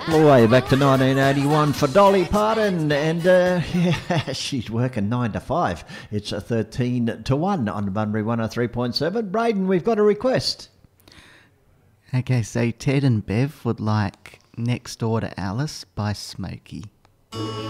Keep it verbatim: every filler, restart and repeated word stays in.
All the way back to nineteen eighty-one for Dolly Parton, and uh, yeah, she's working nine to five. It's a thirteen to one on Bunbury one oh three point seven. Braden, we've got a request. Okay, so Ted and Bev would like Next Door to Alice by Smokey.